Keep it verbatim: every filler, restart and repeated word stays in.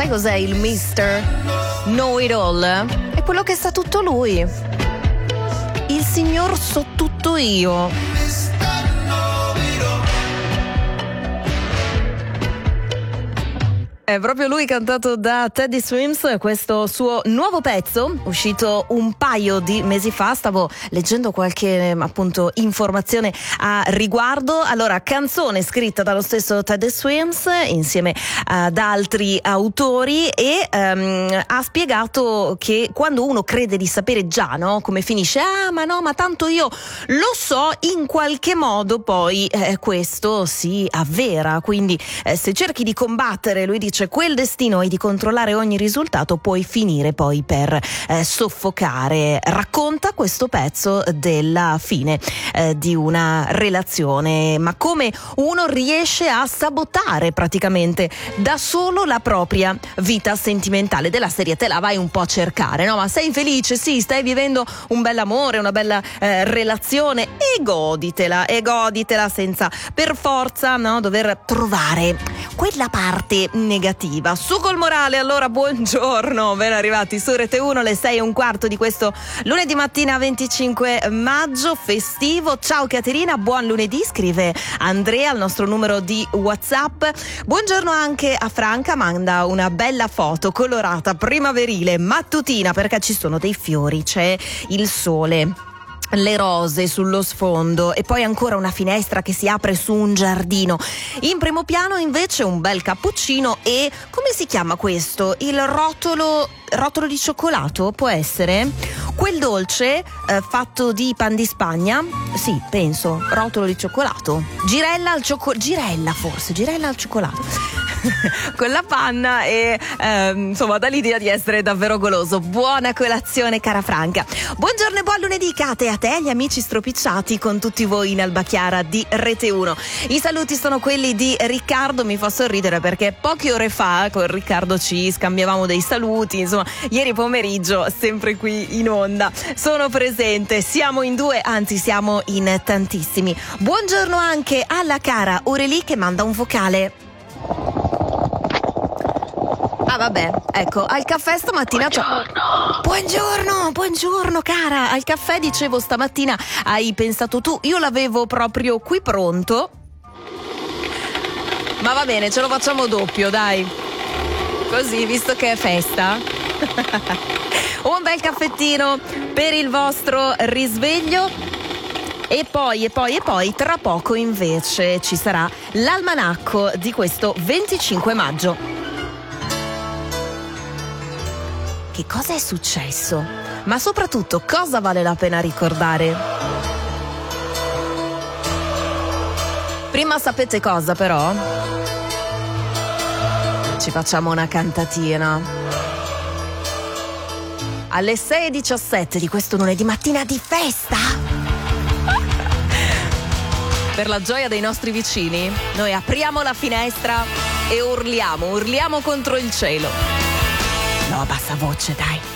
Sai cos'è il mister Know It All? È quello che sa tutto lui. Il signor So Tutto Io. È proprio lui, cantato da Teddy Swims, questo suo nuovo pezzo, uscito un paio di mesi fa. Stavo leggendo qualche appunto informazione a riguardo. Allora, canzone scritta dallo stesso Teddy Swims insieme ad altri autori e um, ha spiegato che quando uno crede di sapere già, no, come finisce, ah ma no, ma tanto io lo so, in qualche modo poi eh, questo si avvera. Quindi eh, se cerchi di combattere, lui dice, quel destino e di controllare ogni risultato, puoi finire poi per eh, soffocare. Racconta questo pezzo della fine eh, di una relazione, ma come uno riesce a sabotare praticamente da solo la propria vita sentimentale. Della serie te la vai un po' a cercare, no? Ma sei infelice? Sì, stai vivendo un bell'amore, una bella eh, relazione, e goditela, e goditela senza per forza, no, dover trovare quella parte negativa. Su col morale, allora buongiorno, ben arrivati su Rete uno, le sei e un quarto di questo lunedì mattina venticinque maggio festivo. Ciao Caterina, buon lunedì, scrive Andrea al nostro numero di WhatsApp. Buongiorno anche a Franca, manda una bella foto colorata, primaverile, mattutina, perché ci sono dei fiori, c'è il sole, le rose sullo sfondo e poi ancora una finestra che si apre su un giardino. In primo piano invece un bel cappuccino e, come si chiama questo? Il rotolo rotolo di cioccolato, può essere? Quel dolce eh, fatto di pan di Spagna? Sì, penso, rotolo di cioccolato. Girella al cioccolato, girella forse, girella al cioccolato. Con la panna e ehm, insomma dà l'idea di essere davvero goloso. Buona colazione, cara Franca. Buongiorno e buon lunedì, Kate, a te e agli amici stropicciati con tutti voi in Alba Chiara di Rete uno. I saluti sono quelli di Riccardo, mi fa sorridere perché poche ore fa con Riccardo ci scambiavamo dei saluti, insomma ieri pomeriggio sempre qui in onda sono presente, siamo in due, anzi siamo in tantissimi. Buongiorno anche alla cara Aurelie che manda un vocale. Ah vabbè, ecco, al caffè stamattina Buongiorno. Buongiorno, buongiorno cara. Al caffè dicevo stamattina hai pensato tu, io l'avevo proprio qui pronto. Ma va bene, ce lo facciamo doppio, dai. Così, visto che è festa. Un bel caffettino per il vostro risveglio. E poi, e poi, e poi, tra poco invece ci sarà l'almanacco di questo venticinque maggio. Che cosa è successo? Ma soprattutto cosa vale la pena ricordare? Prima sapete cosa però? Ci facciamo una cantatina. Alle sei e diciassette di questo lunedì mattina di festa. Per la gioia dei nostri vicini, noi apriamo la finestra e urliamo, urliamo contro il cielo. No, a bassa voce, dai.